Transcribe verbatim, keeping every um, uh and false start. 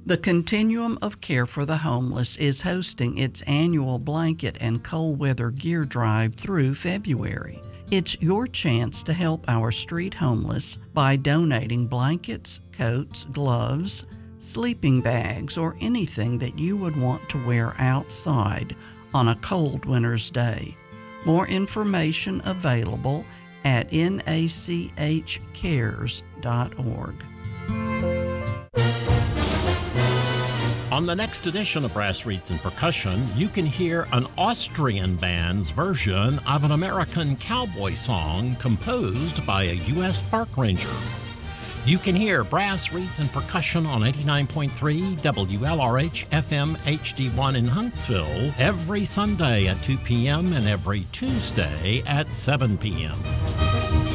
The Continuum of Care for the Homeless is hosting its annual blanket and cold weather gear drive through February. It's your chance to help our street homeless by donating blankets, coats, gloves, sleeping bags, or anything that you would want to wear outside on a cold winter's day. More information available at N A C H cares dot org. On the next edition of Brass Reeds and Percussion, you can hear an Austrian band's version of an American cowboy song composed by a U S park ranger. You can hear Brass Reeds and Percussion on eighty-nine point three W L R H F M H D one in Huntsville every Sunday at two p.m. and every Tuesday at seven p.m.